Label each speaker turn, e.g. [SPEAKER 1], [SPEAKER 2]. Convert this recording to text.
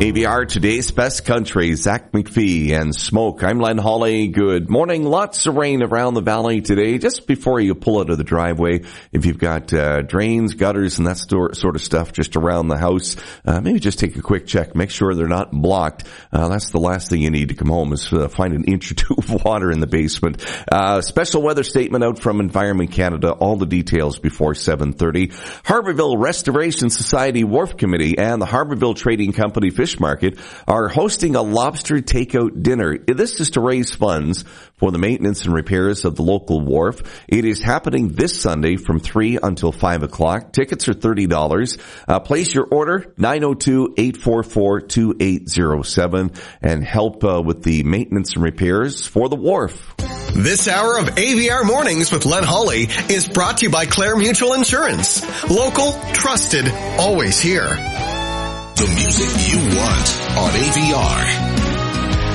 [SPEAKER 1] AVR, today's best country, Zach McPhee and Smoke. I'm Len Hawley. Good morning. Lots of rain around the valley today. Just before you pull out of the driveway, if you've got drains, gutters, and that sort of stuff just around the house, maybe just take a quick check. Make sure they're not blocked. That's the last thing you need to come home is find an inch or two of water in the basement. Special weather statement out from Environment Canada. All the details before 7:30. Harborville Restoration Society Wharf Committee and the Harborville Trading Company Fish Market are hosting a lobster takeout dinner. This is to raise funds for the maintenance and repairs of the local wharf. It is happening this Sunday from 3 until 5 o'clock. Tickets are $30. Place your order, 902-844-2807, and help with the maintenance and repairs for the wharf.
[SPEAKER 2] This hour of AVR Mornings with Len Hawley is brought to you by Clare Mutual Insurance. Local, trusted, always here.
[SPEAKER 3] The music you want on AVR.